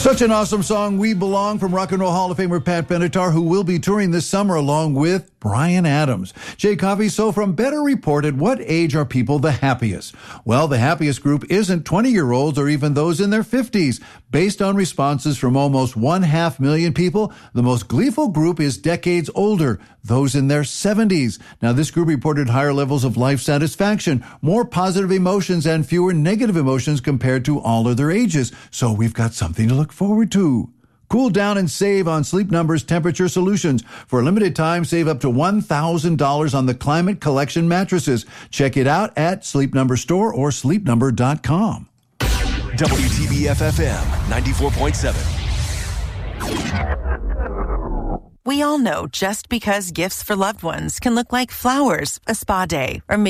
Such an awesome song, We Belong, from Rock and Roll Hall of Famer Pat Benatar, who will be touring this summer along with Bryan Adams. Jay Coffey, so from Better Report, at what age are people the happiest? Well, the happiest group isn't 20-year-olds or even those in their 50s. Based on responses from almost 500,000 people, the most gleeful group is decades older, those in their 70s. Now, this group reported higher levels of life satisfaction, more positive emotions, and fewer negative emotions compared to all other ages. So we've got something to look forward to. Cool down and save on Sleep Number's temperature solutions. For a limited time, save up to $1,000 on the Climate Collection mattresses. Check it out at Sleep Number Store or sleepnumber.com. WTBF-FM 94.7. We all know just because gifts for loved ones can look like flowers, a spa day, or maybe